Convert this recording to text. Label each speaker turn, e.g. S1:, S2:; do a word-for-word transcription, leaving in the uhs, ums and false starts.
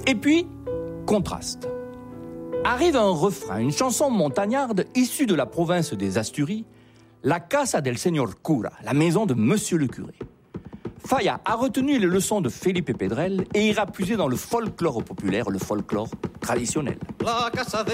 S1: Et puis, contraste. Arrive un refrain, une chanson montagnarde issue de la province des Asturies, La Casa del Señor Cura, la maison de Monsieur le curé. Falla a retenu les leçons de Felipe Pedrel et ira puiser dans le folklore populaire, le folklore traditionnel. La casa